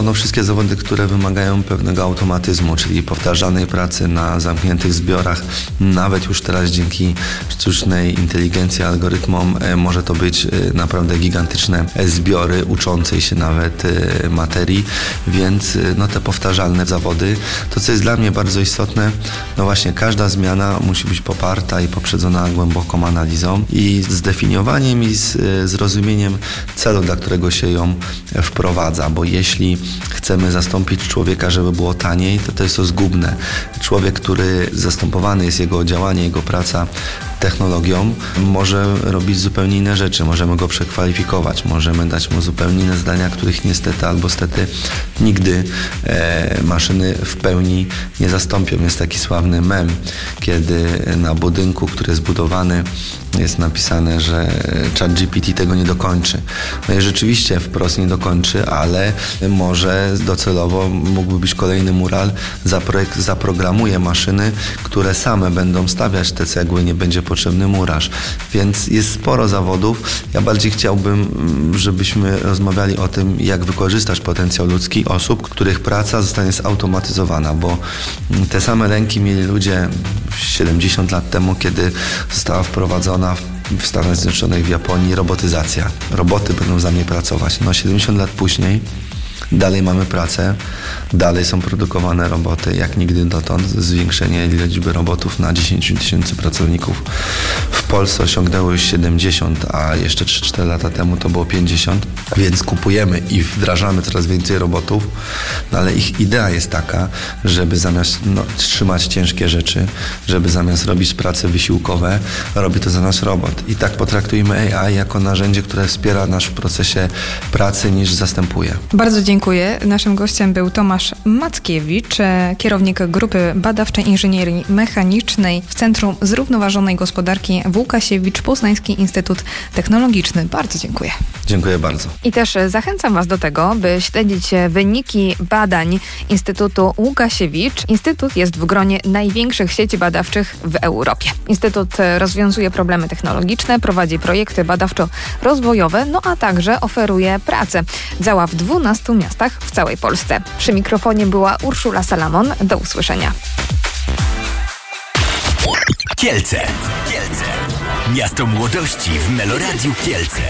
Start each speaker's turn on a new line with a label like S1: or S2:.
S1: No, wszystkie zawody, które wymagają pewnego automatyzmu, czyli powtarzanej pracy na zamkniętych zbiorach, nawet już teraz dzięki sztucznej inteligencji, algorytmom, może to być naprawdę gigantyczne zbiory uczącej się nawet materii, więc no, te powtarzalne zawody, to co jest dla mnie bardzo istotne, no właśnie każda zmiana musi być poparta i poprzedzona głęboką analizą i zdefiniowaniem i zrozumieniem celu, dla którego się ją wprowadza, bo jeśli chcemy zastąpić człowieka, żeby było taniej, to jest to zgubne. Człowiek, który zastępowany jest jego działanie, jego praca technologią, może robić zupełnie inne rzeczy. Możemy go przekwalifikować, możemy dać mu zupełnie inne zdania, których niestety albo stety nigdy maszyny w pełni nie zastąpią. Jest taki sławny mem, kiedy na budynku, który jest budowany, jest napisane, że ChatGPT tego nie dokończy. No i rzeczywiście wprost nie dokończy, ale może docelowo mógłby być kolejny mural, zaprogramuje maszyny, które same będą stawiać te cegły, nie będzie potrzebny murarz. Więc jest sporo zawodów. Ja bardziej chciałbym, żebyśmy rozmawiali o tym, jak wykorzystać potencjał ludzki osób, których praca zostanie zautomatyzowana, bo te same lęki mieli ludzie 70 lat temu, kiedy została wprowadzona w Stanach Zjednoczonych, w Japonii robotyzacja. Roboty będą za mnie pracować. No 70 lat później dalej mamy pracę, dalej są produkowane roboty, jak nigdy dotąd. Zwiększenie liczby robotów na 10 000 pracowników. W Polsce osiągnęło już 70, a jeszcze 3-4 lata temu to było 50, więc kupujemy i wdrażamy coraz więcej robotów, no ale ich idea jest taka, żeby zamiast trzymać ciężkie rzeczy, żeby zamiast robić prace wysiłkowe, robi to za nas robot. I tak potraktujmy AI jako narzędzie, które wspiera nas w procesie pracy, niż zastępuje.
S2: Bardzo dziękuję. Naszym gościem był Tomasz Mackiewicz, kierownik Grupy Badawczej Inżynierii Mechanicznej w Centrum Zrównoważonej Gospodarki w Łukasiewicz, Poznański Instytut Technologiczny. Bardzo dziękuję.
S1: Dziękuję bardzo.
S2: I też zachęcam Was do tego, by śledzić wyniki badań Instytutu Łukasiewicz. Instytut jest w gronie największych sieci badawczych w Europie. Instytut rozwiązuje problemy technologiczne, prowadzi projekty badawczo-rozwojowe, no a także oferuje pracę. Działa w 12 miastach w całej Polsce. Przy mikrofonie była Urszula Salamon. Do usłyszenia.
S3: Kielce. Miasto młodości w Meloradiu Kielce.